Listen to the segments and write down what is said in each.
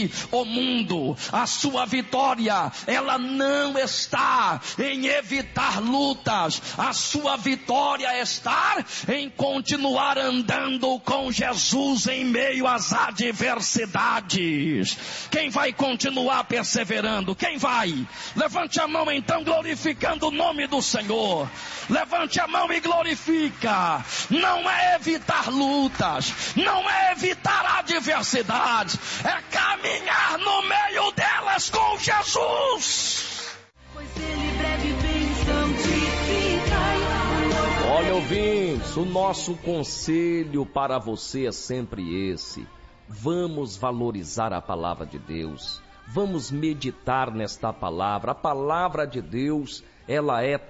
vence o mundo. A sua vitória, ela não está em evitar lutas. A sua vitória está em continuar andando com Jesus em meio às adversidades. Quem vai continuar perseverando? Quem vai? Levante a mão então, glorificando o nome do Senhor. Levante a mão e glorifica. Não é evitar lutas, não é evitar adversidades, é caminhar no meio delas com Jesus. Pois ele breve bênção te Olha, ouvintes, o nosso conselho para você é sempre esse: vamos valorizar a palavra de Deus, vamos meditar nesta palavra. A palavra de Deus, ela é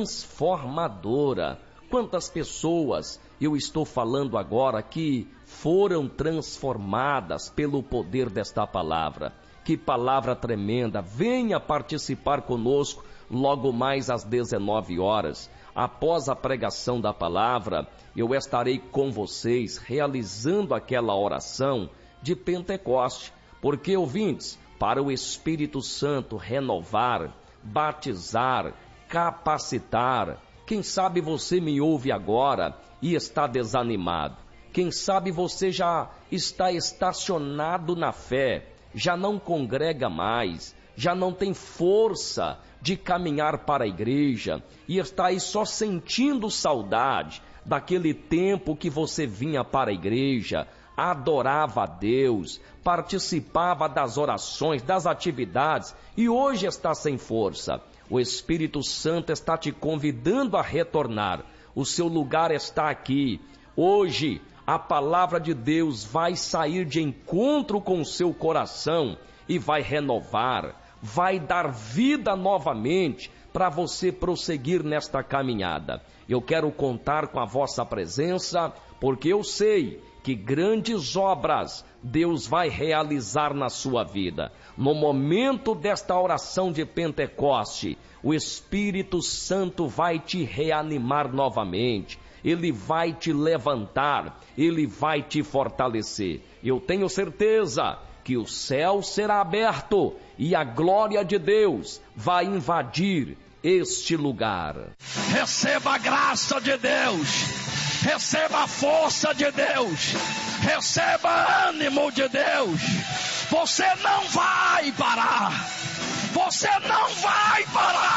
transformadora. Quantas pessoas eu estou falando agora que foram transformadas pelo poder desta palavra? Que palavra tremenda! Venha participar conosco logo mais às 19 horas. Após a pregação da palavra, eu estarei com vocês realizando aquela oração de Pentecoste. Porque, ouvintes, para o Espírito Santo renovar, batizar, capacitar. Quem sabe você me ouve agora e está desanimado. Quem sabe você já está estacionado na fé, já não congrega mais, já não tem força de caminhar para a igreja e está aí só sentindo saudade daquele tempo que você vinha para a igreja, adorava a Deus, participava das orações, das atividades e hoje está sem força. O Espírito Santo está te convidando a retornar. O seu lugar está aqui. Hoje, a palavra de Deus vai sair de encontro com o seu coração e vai renovar, vai dar vida novamente para você prosseguir nesta caminhada. Eu quero contar com a vossa presença, porque eu sei que grandes obras Deus vai realizar na sua vida. No momento desta oração de Pentecoste, o Espírito Santo vai te reanimar novamente. Ele vai te levantar, Ele vai te fortalecer. Eu tenho certeza que o céu será aberto e a glória de Deus vai invadir este lugar. Receba a graça de Deus, receba a força de Deus, receba ânimo de Deus. Você não vai parar, você não vai parar.